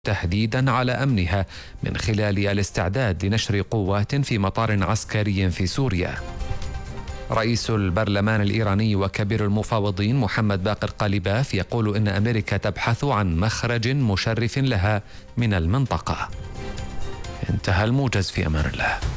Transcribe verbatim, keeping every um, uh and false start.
تهديدا على أمنها من خلال الاستعداد لنشر قوات في مطار عسكري في سوريا. رئيس البرلمان الإيراني وكبير المفاوضين محمد باقر قالباف يقول إن أمريكا تبحث عن مخرج مشرف لها من المنطقة. انتهى الموجز، في أمان الله.